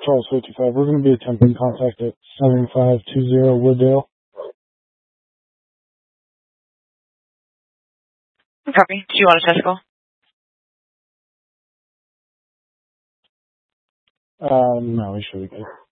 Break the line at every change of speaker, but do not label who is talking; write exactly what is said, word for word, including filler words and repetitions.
Charles fifty-five. We're going to be attempting contact at seven five two zero Wooddale.
Copy. Do you want a testicle?
Uh, no, we should be good.